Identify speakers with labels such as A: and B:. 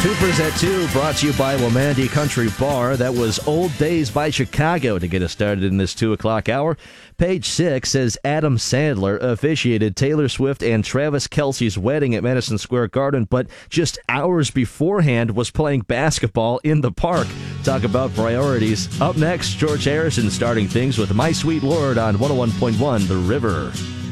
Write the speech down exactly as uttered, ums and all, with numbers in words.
A: Coopers at two, brought to you by Womandi Country Bar. That was Old Days by Chicago to get us started in this two o'clock hour. Page six says Adam Sandler officiated Taylor Swift and Travis Kelce's wedding at Madison Square Garden, but just hours beforehand was playing basketball in the park. Talk about priorities. Up next, George Harrison starting things with My Sweet Lord on one oh one point one The River.